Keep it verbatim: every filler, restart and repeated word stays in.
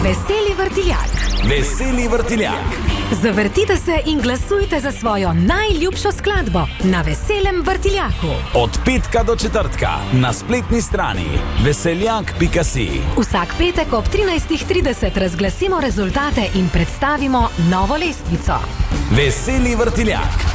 Veseli vrtiljak. Veseli vrtiljak. Zavrtite se in glasujte za svojo najljubšo skladbo na Veselem vrtiljaku. Od petka do četrtka na spletni strani veseljak pika si. Vsak petek ob trinajstih trideset razglasimo rezultate in predstavimo novo lestvico. Veseli vrtiljak.